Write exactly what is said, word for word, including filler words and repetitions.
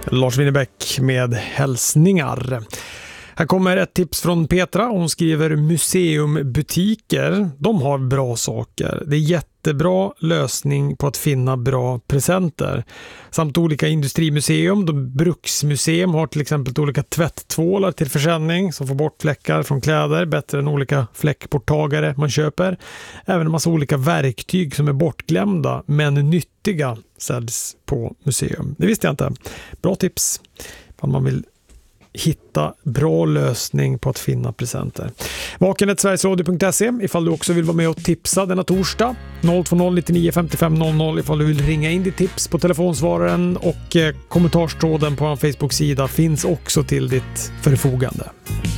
Lars Winnerbäck med hälsningar. Här kommer ett tips från Petra. Hon skriver museumbutiker. De har bra saker. Det är jättebra lösning på att finna bra presenter. Samt olika industrimuseum. De bruksmuseum har till exempel olika tvätttvålar till försäljning som får bort fläckar från kläder. Bättre än olika fläckborttagare man köper. Även en massa olika verktyg som är bortglömda men nyttiga säljs på museum. Det visste jag inte. Bra tips om man vill hitta bra lösning på att finna presenter. Vaken ett sverigesradio punkt se ifall du också vill vara med och tipsa denna torsdag. noll två noll nittionio femtiofem noll noll ifall du vill ringa in ditt tips på telefonsvararen, och eh, kommentarstråden på en Facebook-sida finns också till ditt förfogande.